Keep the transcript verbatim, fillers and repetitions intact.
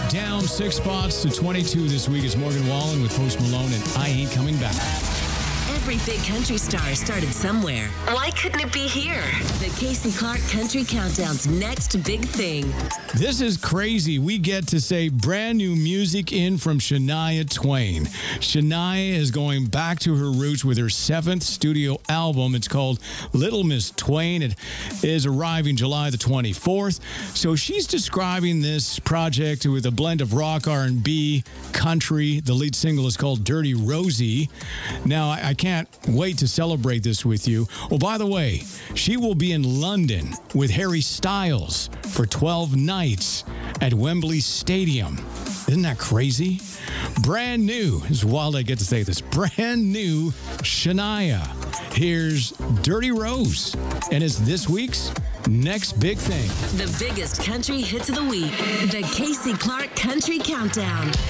Down six spots to twenty-two this week. It's Morgan Wallen with Post Malone and I Ain't Coming Back. Every big country star started somewhere. Why couldn't it be here? The Casey Clark Country Countdown's next big thing. This is crazy. We get to say brand new music in from Shania Twain. Shania is going back to her roots with her seventh studio album. It's called Little Miss Twain. It is arriving July the twenty-fourth. So she's describing this project with a blend of rock, R and B, country. The lead single is called Dirty Rosie. Now, I, I can't wait to celebrate this with you. Oh, by the way, she will be in London with Harry Styles for twelve nights at Wembley Stadium. Isn't that crazy? Brand new. It's wild I get to say this. Brand new Shania. Here's Dirty Rose. And it's this week's next big thing. The biggest country hits of the week. The Casey Clark Country Countdown.